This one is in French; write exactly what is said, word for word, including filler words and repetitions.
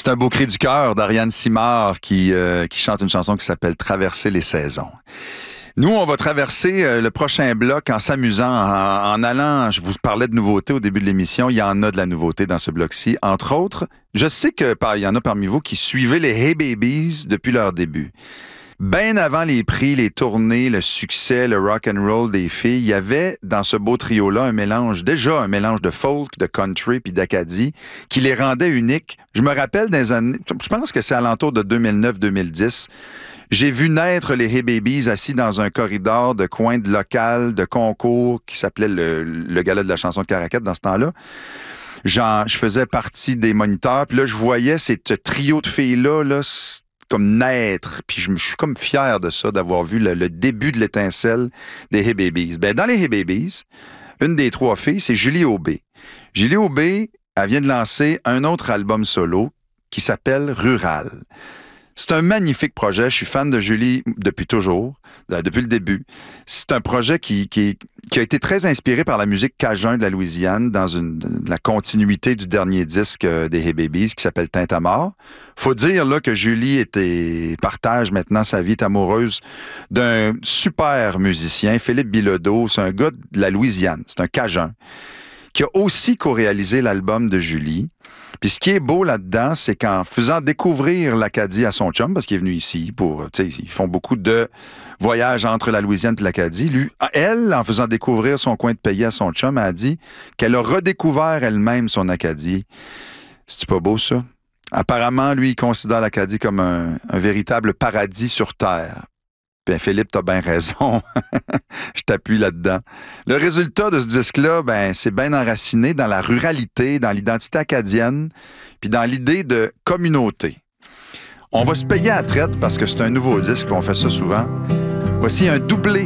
C'est un beau cri du cœur d'Ariane Simard qui, euh, qui chante une chanson qui s'appelle « Traverser les saisons ». Nous, on va traverser euh, le prochain bloc en s'amusant, en, en allant... Je vous parlais de nouveautés au début de l'émission. Il y en a de la nouveauté dans ce bloc-ci. Entre autres, je sais qu'il y en a parmi vous qui suivaient les Hey Babies depuis leur début. Bien avant les prix, les tournées, le succès, le rock and roll des filles, il y avait dans ce beau trio-là un mélange, déjà un mélange de folk, de country puis d'Acadie qui les rendait uniques. Je me rappelle des années, je pense que c'est alentour de deux mille neuf deux mille dix. J'ai vu naître les Hey Babies assis dans un corridor de coin de local, de concours qui s'appelait le, le gala de la chanson de Caraquette dans ce temps-là. Genre, je faisais partie des moniteurs, puis là, je voyais ce trio de filles-là, là, comme naître, puis je, je suis comme fier de ça, d'avoir vu le, le début de l'étincelle des Hey Babies. Ben, dans les Hey Babies, une des trois filles, c'est Julie Aubé. Julie Aubé, elle vient de lancer un autre album solo qui s'appelle Rural. C'est un magnifique projet. Je suis fan de Julie depuis toujours, depuis le début. C'est un projet qui, qui, qui a été très inspiré par la musique cajun de la Louisiane dans une, la continuité du dernier disque des Hey Babies qui s'appelle Tintamarre. Faut dire là que Julie était, partage maintenant sa vie amoureuse d'un super musicien, Philippe Bilodeau. C'est un gars de la Louisiane, c'est un cajun, qui a aussi co-réalisé l'album de Julie. Puis ce qui est beau là-dedans, c'est qu'en faisant découvrir l'Acadie à son chum, parce qu'il est venu ici pour, tu sais, ils font beaucoup de voyages entre la Louisiane et l'Acadie, lui, elle, en faisant découvrir son coin de pays à son chum, elle a dit qu'elle a redécouvert elle-même son Acadie. C'est pas beau, ça? Apparemment, lui, il considère l'Acadie comme un, un véritable paradis sur Terre. Ben Philippe, t'as bien raison. Je t'appuie là-dedans. Le résultat de ce disque-là, ben, c'est bien enraciné dans la ruralité, dans l'identité acadienne, puis dans l'idée de communauté. On va se payer à la traite parce que c'est un nouveau disque, puis on fait ça souvent. Voici un doublé